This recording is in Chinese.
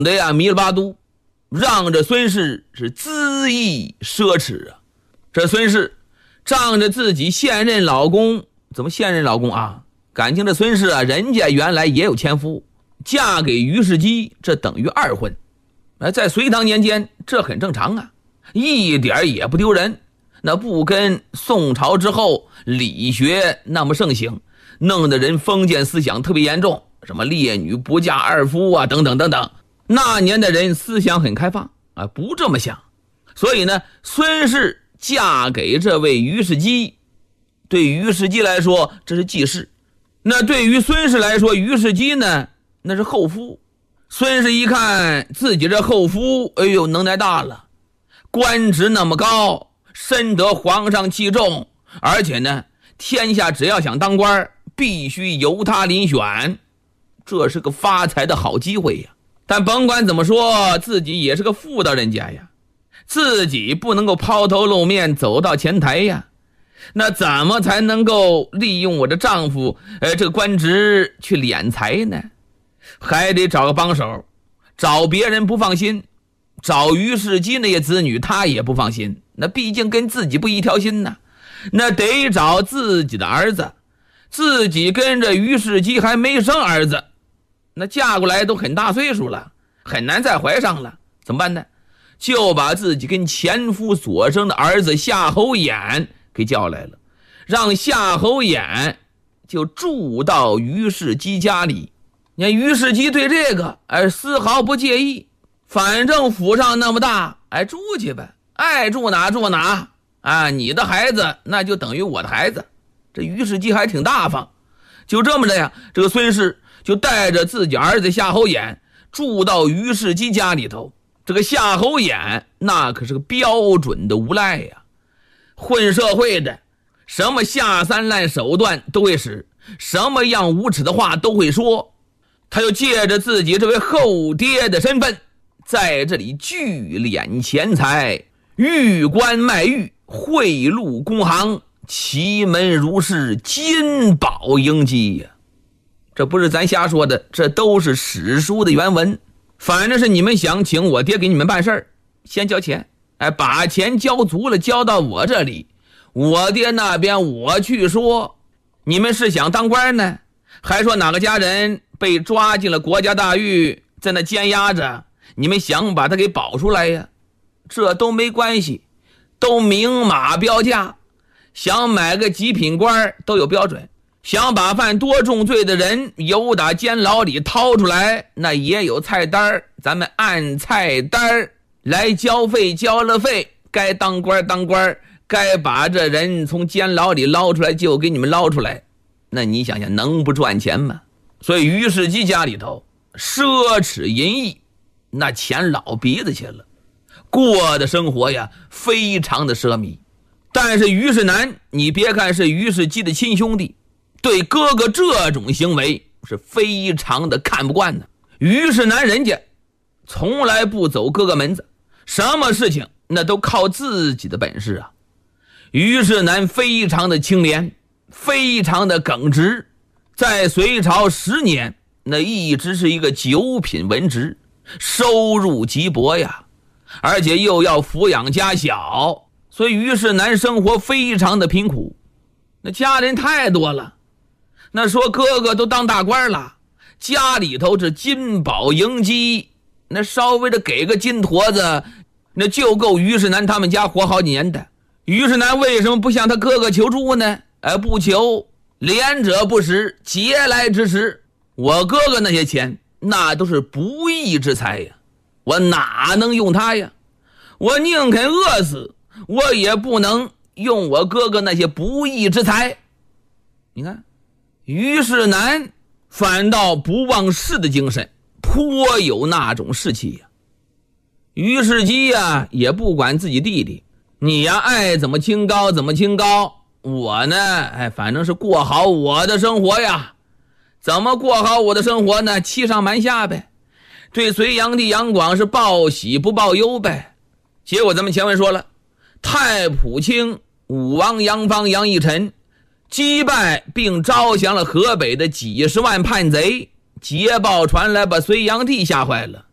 的呀迷了八都，让这孙氏是恣意奢侈啊。这孙氏仗着自己现任老公，怎么现任老公啊？感情这孙氏啊，人家原来也有前夫，嫁给于世基，这等于二婚。在隋唐年间，这很正常啊，一点也不丢人。那不跟宋朝之后理学那么盛行，弄得人封建思想特别严重，什么烈女不嫁二夫啊，等等等等。那年的人思想很开放啊，不这么想。所以呢，孙氏嫁给这位于世基，对于世基来说这是继室，那对于孙氏来说，于世基呢那是后夫。孙氏一看自己这后夫，哎呦，能耐大了，官职那么高，深得皇上器重，而且呢，天下只要想当官，必须由他遴选，这是个发财的好机会呀。但甭管怎么说，自己也是个妇道人家呀，自己不能够抛头露面走到前台呀。那怎么才能够利用我的丈夫这个官职去敛财呢？还得找个帮手，找别人不放心，找于世基那些子女他也不放心，那毕竟跟自己不一条心呢。那得找自己的儿子，自己跟着于世基还没生儿子，那嫁过来都很大岁数了，很难再怀上了，怎么办呢？就把自己跟前夫所生的儿子夏侯衍给叫来了，让夏侯衍就住到于世基家里。你看于世基对这个丝毫不介意，反正府上那么大，住去呗，爱住哪住哪啊，你的孩子那就等于我的孩子。这于世基还挺大方，就这么着呀，这个孙氏就带着自己儿子夏侯衍住到于世基家里头。这个夏侯衍那可是个标准的无赖呀，混社会的，什么下三滥手段都会使，什么样无耻的话都会说。他又借着自己这位后爹的身份，在这里聚敛钱财，玉官卖玉，贿赂公行，其门如市，金宝盈积呀。这不是咱瞎说的，这都是史书的原文。反正是你们想请我爹给你们办事儿，先交钱，把钱交足了，交到我这里，我爹那边我去说。你们是想当官呢，还说哪个家人被抓进了国家大狱，在那监押着，你们想把他给保出来呀？这都没关系，都明码标价，想买个极品官都有标准，想把犯多重罪的人由打监牢里掏出来，那也有菜单，咱们按菜单来交费，交了费该当官当官，该把这人从监牢里捞出来就给你们捞出来。那你想想能不赚钱吗？所以于世基家里头奢侈淫逸，那钱老鼻子去了，过的生活呀非常的奢靡。但是于世南，你别看是于世基的亲兄弟，对哥哥这种行为是非常的看不惯的。于世南人家从来不走哥哥门子，什么事情那都靠自己的本事啊。于世南非常的清廉，非常的耿直，在隋朝10年，那一直是一个9品文职，收入极薄呀，而且又要抚养家小，所以于世南生活非常的贫苦。那家人太多了，那说哥哥都当大官了，家里头这金宝盈积，那稍微的给个金坨子，那就够于世南他们家活好几年的。于世南为什么不向他哥哥求助呢？不求，廉者不食，节来之食。我哥哥那些钱那都是不义之财呀，我哪能用它呀？我宁肯饿死，我也不能用我哥哥那些不义之财。你看于世南反倒不忘事的精神，颇有那种士气呀。于世基呀也不管自己弟弟，你呀爱怎么清高怎么清高，我呢反正是过好我的生活呀。怎么过好我的生活呢？欺上瞒下呗，对隋炀帝杨广是报喜不报忧呗。结果咱们前文说了，太仆卿武王杨方杨义臣击败并招降了河北的几十万叛贼，捷报传来，把隋炀帝吓坏了。